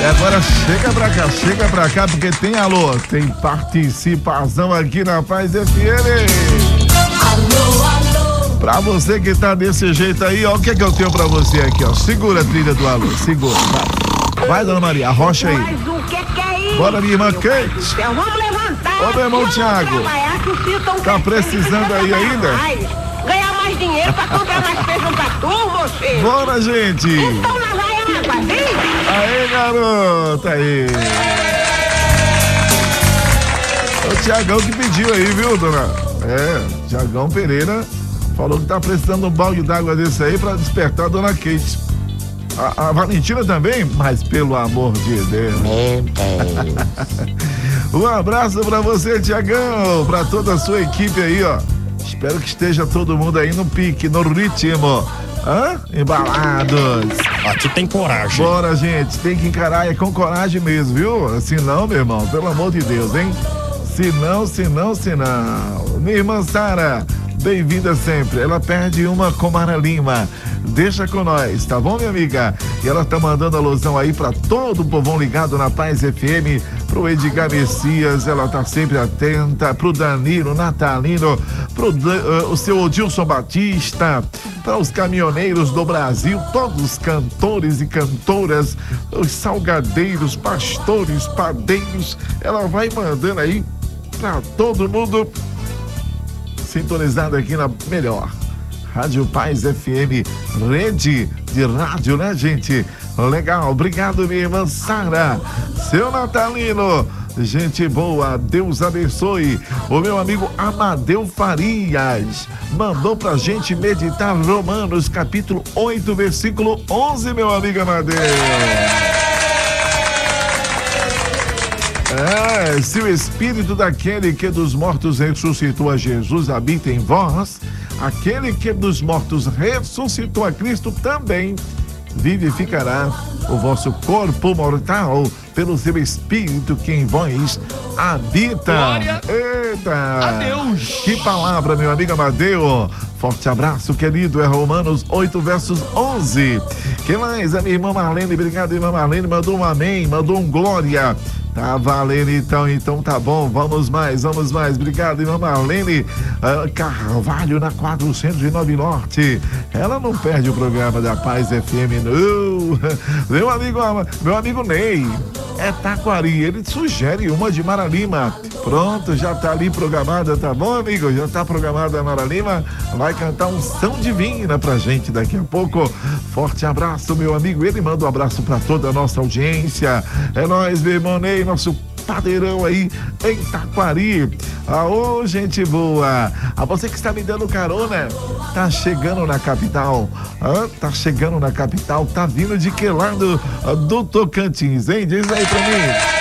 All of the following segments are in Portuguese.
E agora chega pra cá, porque tem alô, tem participação aqui na Paz FM. Alô. Pra você que tá desse jeito aí, ó, o que é que eu tenho pra você aqui, ó? Segura a trilha do alô, segura, vai, dona Maria, arrocha aí. Mas o que é isso? Bora, minha irmã Kate. Vamos levantar. Ô, meu irmão Thiago, tá precisando aí ainda? Ganhar mais dinheiro pra comprar mais feijão pra tu, você. Bora, gente. Então lá vai a água, vem. Aê, garota, aí. O Tiagão que pediu aí, viu, dona? Tiagão Pereira falou que tá precisando de um balde d'água desse aí pra despertar a dona Kate. A Valentina também, mas pelo amor de Deus. Um abraço pra você, Tiagão, pra toda a sua equipe aí, ó. Espero que esteja todo mundo aí no pique, no ritmo. Embalados. Aqui tem coragem. Bora, gente, tem que encarar, é com coragem mesmo, viu? Se não, meu irmão, pelo amor de Deus, hein? Se não. Minha irmã Sara, bem-vinda sempre. Ela perde uma com Mara Lima. Deixa com nós, tá bom, minha amiga? E ela tá mandando alusão aí pra todo o povão ligado na Paz FM, pro Edgar Messias, ela tá sempre atenta, pro Danilo Natalino, o seu Odilson Batista, para os caminhoneiros do Brasil, todos os cantores e cantoras, os salgadeiros, pastores, padeiros, ela vai mandando aí pra todo mundo sintonizado aqui na melhor Rádio Paz FM, rede de rádio, né, gente? Legal, obrigado, minha irmã Sara. Seu Natalino, gente boa, Deus abençoe. O meu amigo Amadeu Farias mandou pra gente meditar Romanos, capítulo 8, versículo 11, meu amigo Amadeu. Se o Espírito daquele que dos mortos ressuscitou a Jesus habita em vós, aquele que dos mortos ressuscitou a Cristo também vivificará o vosso corpo mortal pelo seu Espírito que em vós habita. Glória. Eita! Adeus! Que palavra, meu amigo Amadeu. Forte abraço, querido. É Romanos 8, versos 11. Que mais? A minha irmã Marlene, obrigado, irmã Marlene, mandou um amém, mandou um glória. Tá valendo então tá bom, vamos mais, obrigado, irmã Marlene Carvalho, na 409 Norte, ela não perde o programa da Paz FM, não. Meu amigo Ney, Taquari, ele sugere uma de Mara Lima. Pronto, já tá ali programada, tá bom, amigo? Já tá programada a Mara Lima, vai cantar Unção Divina pra gente daqui a pouco. Forte abraço, meu amigo, ele manda um abraço pra toda a nossa audiência. É nóis, meu irmão Ney, nosso padeirão aí em Taquari. Ô, gente boa. A você que está me dando carona, tá chegando na capital, tá vindo de que lado do Tocantins, hein? Diz aí pra mim.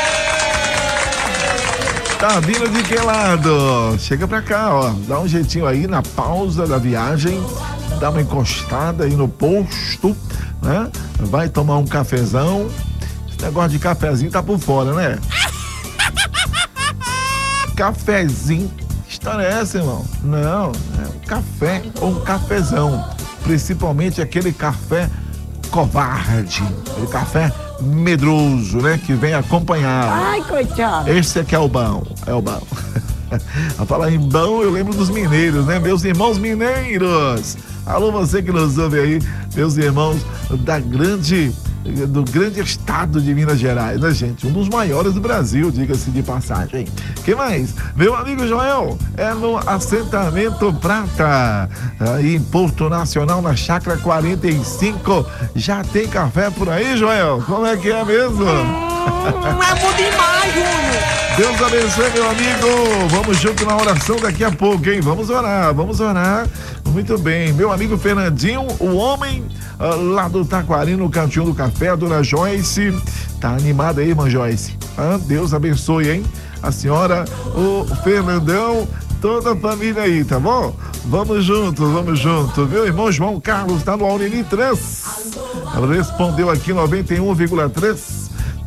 Tá vindo de que lado? Chega pra cá, ó, dá um jeitinho aí na pausa da viagem, dá uma encostada aí no posto, né? Vai tomar um cafezão. Negócio de cafezinho tá por fora, né? Cafezinho, que história é essa, irmão? Não, é um café ou um cafezão. Principalmente aquele café covarde, aquele café medroso, né? Que vem acompanhado. Ai, coitado. Esse aqui é o bom, A falar em bom, eu lembro dos mineiros, né? Meus irmãos mineiros. Alô, você que nos ouve aí, meus irmãos do grande estado de Minas Gerais, né, gente? Um dos maiores do Brasil, diga-se de passagem. Que mais? Meu amigo Joel, é no assentamento Prata, aí em Porto Nacional, na Chácara 45. Já tem café por aí, Joel? Como é que é mesmo? É bom demais, Júnior. Deus abençoe, meu amigo. Vamos junto na oração daqui a pouco, hein? Vamos orar. Muito bem. Meu amigo Fernandinho, o homem lá do Taquari, no Cantinho do Café, a dona Joyce. Tá animada aí, irmã Joyce? Deus abençoe, hein? A senhora, o Fernandão, toda a família aí, tá bom? Vamos junto. Meu irmão João Carlos tá no Aureli Trans. Respondeu aqui 91,3.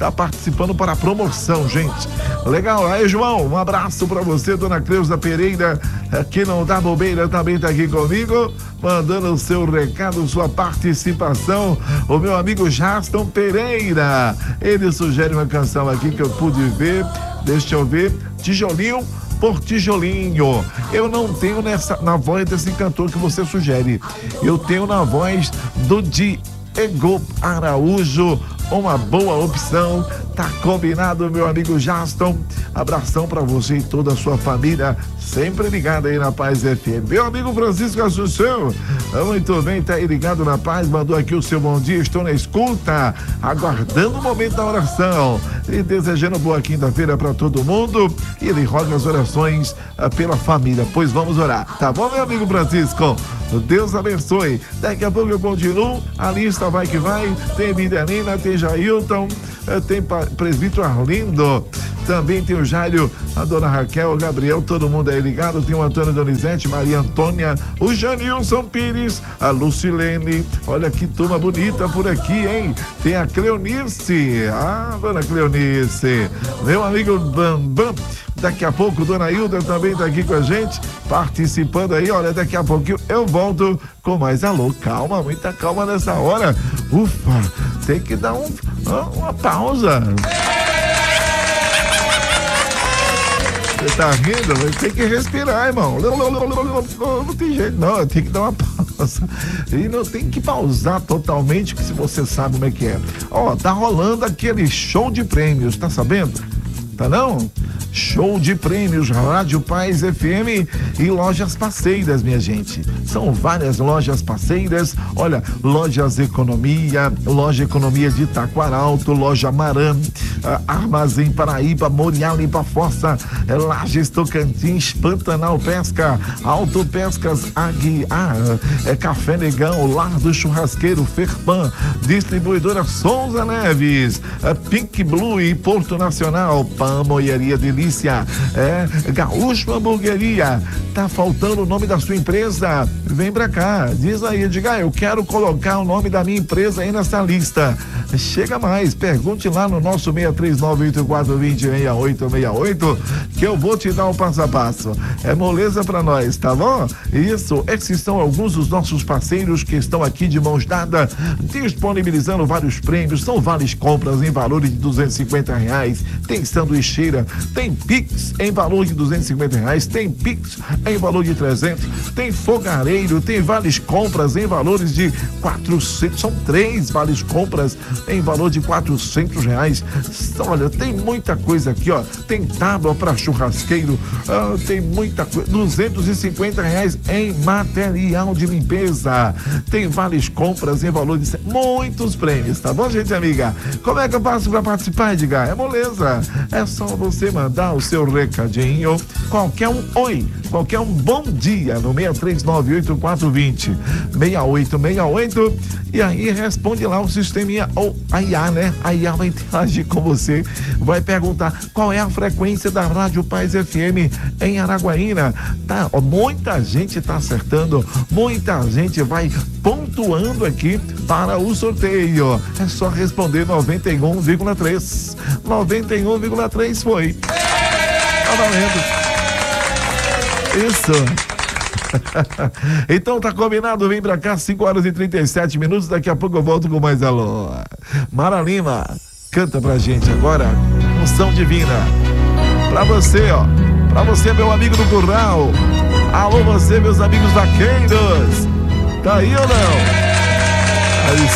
tá participando para a promoção, gente. Legal, aí João, um abraço para você, dona Cleusa Pereira, que não dá bobeira, também tá aqui comigo, mandando o seu recado, sua participação. O meu amigo Jaston Pereira, ele sugere uma canção aqui que eu pude ver, deixa eu ver, Tijolinho por Tijolinho. Eu não tenho na voz desse cantor que você sugere, eu tenho na voz do Diego Araújo, uma boa opção. Tá combinado, meu amigo Jaston. Abração pra você e toda a sua família, sempre ligado aí na Paz FM. Meu amigo Francisco Assunção, muito bem, tá aí ligado na Paz, mandou aqui o seu bom dia, estou na escuta, aguardando o momento da oração e desejando boa quinta-feira pra todo mundo. E ele roga as orações pela família, pois vamos orar, tá bom, meu amigo Francisco? Deus abençoe. Daqui a pouco eu continuo, a lista vai que vai, tem Midelina, tem Jailton, tem presbítero Arlindo, também tem o Jairo, a dona Raquel, o Gabriel, todo mundo aí ligado, tem o Antônio Donizete, Maria Antônia, o Janilson Pires, a Lucilene, olha que turma bonita por aqui, hein? Tem a Cleonice, dona Cleonice, meu amigo Bambam, daqui a pouco dona Hilda também tá aqui com a gente, participando aí, olha, daqui a pouquinho eu volto com mais alô, calma, muita calma nessa hora, ufa, tem que dar uma pausa. Você tá rindo? Mas tem que respirar, irmão. Não tem jeito, não. Tem que dar uma pausa. E não tem que pausar totalmente, que se você sabe como é que é. Ó, tá rolando aquele show de prêmios, tá sabendo? Tá não? Show de prêmios, Rádio Paz FM e lojas parceiras, minha gente. São várias lojas parceiras. Olha, Lojas Economia, Loja Economia de Taquaralto, Loja Maran, Armazém Paraíba, Morial Limpa Força, Lages Tocantins, Pantanal Pesca, Auto Pescas Aguiar, Café Negão, Lar do Churrasqueiro, Ferpan, Distribuidora Souza Neves, Pink Blue e Porto Nacional, Pamoiaria Delícia, Gaúcho Hamburgueria. Tá faltando o nome da sua empresa? Vem pra cá, diz aí, diga, eu quero colocar o nome da minha empresa aí nessa lista. Chega mais, pergunte lá no nosso 63984206868 que eu vou te dar o passo a passo. É moleza pra nós, tá bom? Isso, esses são alguns dos nossos parceiros que estão aqui de mãos dadas, disponibilizando vários prêmios, são várias compras em valores de R$250, tem sanduicheira, tem Pix em valor de R$250, tem Pix em valor de 300, tem fogareiro, tem vales compras em valores de 400, são 3 vales compras em valor de R$400. Olha, tem muita coisa aqui, ó, tem tábua para churrasqueiro, tem muita coisa, R$250 em material de limpeza, tem vales compras em valor de muitos prêmios, tá bom, gente amiga? Como é que eu faço para participar, Edgar? É moleza, é só você mandar o seu recadinho, qualquer um bom dia no 63984206868 e aí responde lá o sisteminha ou a IA, né? A IA vai interagir com você, vai perguntar qual é a frequência da Rádio Paz FM em Araguaína, tá? Muita gente tá acertando, muita gente vai pontuando aqui para o sorteio, é só responder 91,3 foi. Tá valendo. Isso. Então tá combinado, vem pra cá, 5h37, daqui a pouco eu volto com mais alô. Mara Lima, canta pra gente agora, Unção Divina. Pra você, ó, pra você, meu amigo do Curral. Alô, você, meus amigos vaqueiros. Tá aí ou não? Aí